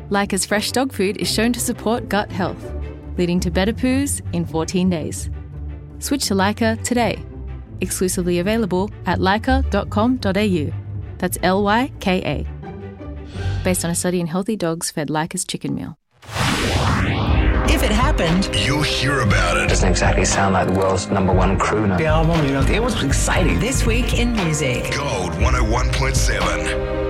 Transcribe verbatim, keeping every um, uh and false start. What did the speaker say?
Leica's fresh dog food is shown to support gut health, leading to better poos in fourteen days. Switch to Leica today. Exclusively available at leica dot com dot a u. That's L Y K A. Based on a study in healthy dogs fed Leica's chicken meal. If it happened, you'll hear about it. Doesn't exactly sound like the world's number one crooner. The album, you know, it was exciting. This week in music. Gold one oh one point seven.